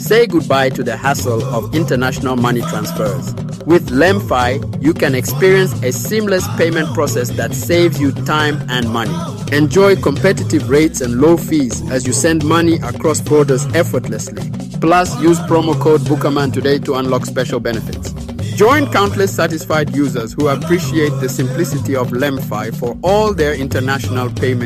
Say goodbye to the hassle of international money transfers. With LemFi, you can experience a seamless payment process that saves you time and money. Enjoy competitive rates and low fees as you send money across borders effortlessly. Plus, use promo code Bookerman today to unlock special benefits. Join countless satisfied users who appreciate the simplicity of LemFi for all their international payments.